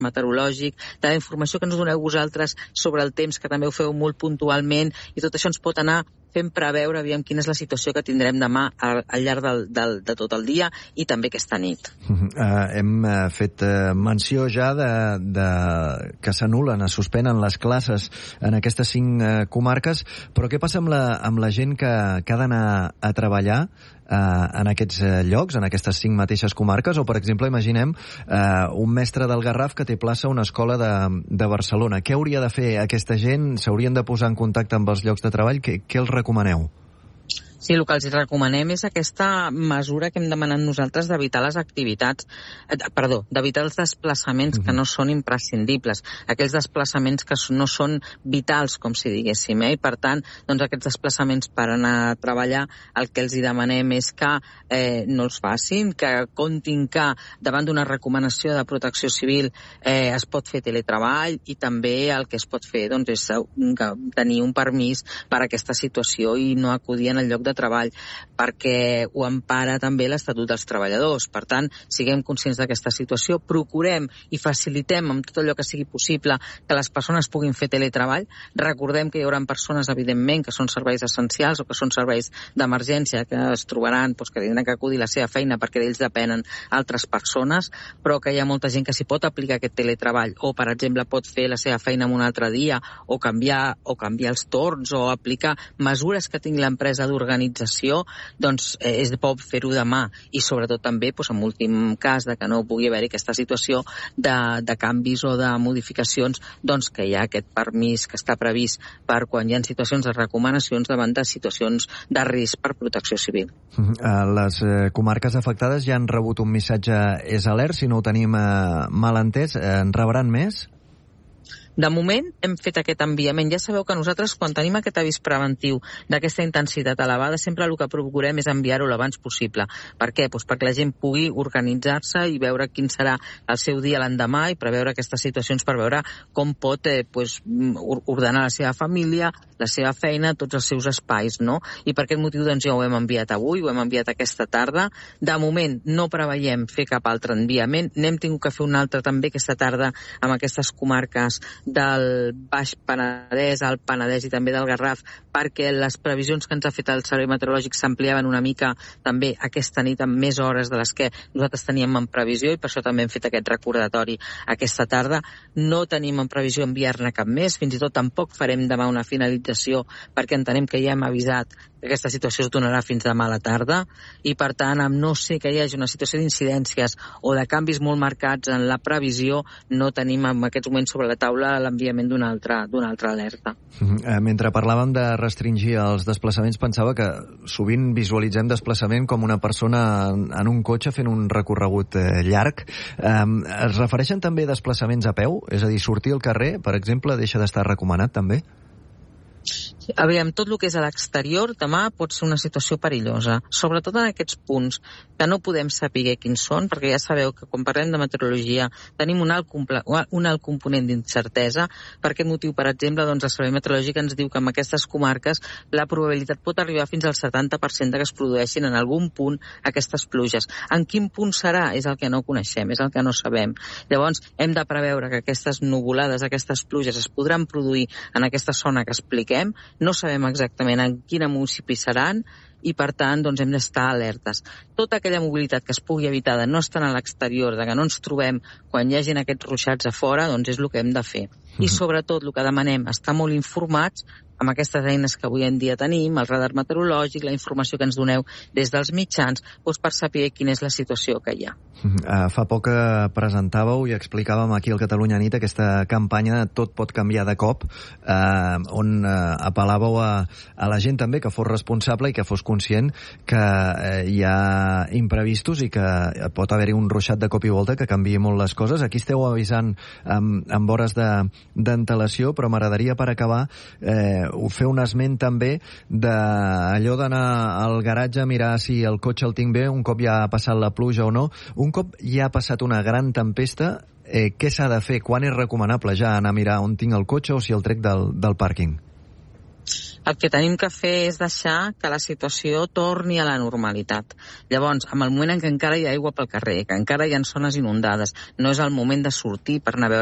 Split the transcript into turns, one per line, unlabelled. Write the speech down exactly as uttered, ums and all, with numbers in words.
meteorològic, de la informació que ens doneu vosaltres sobre el temps, que també ho feu molt puntualment, i tot això ens pot anar fent preveure, aviam, quina és la situació que tindrem demà al, al llarg del, del, de tot el dia i també aquesta nit.
Uh, hem uh, fet uh, menció ja de, de que s'anul·len, es suspenen les classes en aquestes cinc uh, comarques, però què passa amb la, amb la gent que, que ha d'anar a treballar uh, en aquests uh, llocs, en aquestes cinc mateixes comarques? O, per exemple, imaginem uh, un mestre del Garraf que té plaça a una escola de, de Barcelona. Què hauria de fer aquesta gent? S'haurien de posar en contacte amb els llocs de treball? Què, què els recomaneu?
Sí, el que els recomanem és aquesta mesura que hem demanat nosaltres d'evitar les activitats, eh, perdó, d'evitar els desplaçaments que no són imprescindibles, aquells desplaçaments que no són vitals, com si diguéssim, eh? I per tant, doncs aquests desplaçaments per anar a treballar, el que els hi demanem és que eh, no els facin, que comptin que davant d'una recomanació de Protecció Civil eh, es pot fer teletreball, i també el que es pot fer doncs, és tenir un permís per a aquesta situació i no acudir en el lloc de treball, perquè ho empara també l'Estatut dels Treballadors. Per tant, siguem conscients d'aquesta situació, procurem i facilitem amb tot allò que sigui possible que les persones puguin fer teletreball. Recordem que hi haurà persones, evidentment, que són serveis essencials o que són serveis d'emergència, que es trobaran, doncs, que tindran que acudir a la seva feina perquè d'ells depenen altres persones, però que hi ha molta gent que s'hi pot aplicar aquest teletreball, o, per exemple, pot fer la seva feina en un altre dia, o canviar, o canviar els torns, o aplicar mesures que tingui l'empresa d'organització, doncs eh, és bo fer-ho demà, i sobretot també, doncs, en últim cas de que no pugui haver-hi aquesta situació de, de canvis o de modificacions, doncs que hi ha aquest permís que està previst per quan hi ha situacions de recomanacions davant de situacions de risc per Protecció Civil.
Les eh, comarques afectades ja han rebut un missatge és alert, si no ho tenim eh, mal entès, eh, en rebran més?
De moment hem fet aquest enviament. Ja sabeu que nosaltres, quan tenim aquest avís preventiu d'aquesta intensitat elevada, sempre el que procurem és enviar-ho l'abans possible. Per què? Pues perquè la gent pugui organitzar-se i veure quin serà el seu dia l'endemà i preveure aquestes situacions, per veure com pot eh, pues, ordenar la seva família, la seva feina, tots els seus espais, no? I per aquest motiu doncs, ja ho hem enviat avui, ho hem enviat aquesta tarda. De moment no preveiem fer cap altre enviament. N'hem tingut que fer un altre també aquesta tarda amb aquestes comarques del Baix Penedès, al Penedès i també del Garraf, perquè les previsions que ens ha fet el Servei Meteorològic s'ampliaven una mica també aquesta nit amb més hores de les que nosaltres teníem en previsió, i per això també hem fet aquest recordatori aquesta tarda. No tenim en previsió enviar-ne cap més, fins i tot tampoc farem demà una finalització, perquè entenem que ja hem avisat que aquesta situació es donarà fins demà a la tarda, i per tant, amb no ser que hi hagi una situació d'incidències o de canvis molt marcats en la previsió, no tenim en aquests moments sobre la taula l'enviament d'una altra, d'una altra alerta.
Mentre parlàvem de restringir els desplaçaments, pensava que sovint visualitzem desplaçament com una persona en un cotxe fent un recorregut eh, llarg. Eh, es refereixen també a desplaçaments a peu? És a dir, sortir al carrer, per exemple, deixa d'estar recomanat també?
Aviam, tot el que és a l'exterior demà pot ser una situació perillosa, sobretot en aquests punts que no podem saber quins són, perquè ja sabeu que quan parlem de meteorologia tenim un alt, comple- un alt component d'incertesa. Per aquest motiu, per exemple, doncs, el Servei Meteorològic ens diu que en aquestes comarques la probabilitat pot arribar fins al setanta per cent de que es produeixin en algun punt aquestes pluges. En quin punt serà? És el que no coneixem, és el que no sabem. Llavors, hem de preveure que aquestes nuvolades, aquestes pluges es podran produir en aquesta zona que expliquem. No sabem exactament en quin municipi seran, i per tant doncs, hem d'estar alertes. Tota aquella mobilitat que es pugui evitar de no estar a l'exterior, de que no ens trobem quan hi hagin aquests ruixats a fora, doncs és el que hem de fer. I sobretot el que demanem, estar molt informats amb aquestes eines que avui en dia tenim, el radar meteorològic, la informació que ens doneu des dels mitjans, doncs per saber quina és la situació que hi ha.
Uh, fa poc que presentàveu i explicàvem aquí al Catalunya Nit aquesta campanya Tot pot canviar de cop, uh, on uh, apel·làveu a, a la gent també que fos responsable i que fos conscient que uh, hi ha imprevistos i que pot haver-hi un ruixat de cop i volta que canviï molt les coses. Aquí esteu avisant amb, amb hores d'antelació, però m'agradaria per acabar eh, fer un esment també d'allò d'anar al garatge a mirar si el cotxe el tinc bé un cop ja ha passat la pluja o no. Un cop ja ha passat una gran tempesta, eh, què s'ha de fer? Quan és recomanable ja anar a mirar on tinc el cotxe o si el trec del, del pàrquing?
el que tenim que fer és deixar que la situació torni a la normalitat. Llavors, en el moment en què encara hi ha aigua pel carrer, que encara hi ha zones inundades, no és el moment de sortir per anar a veure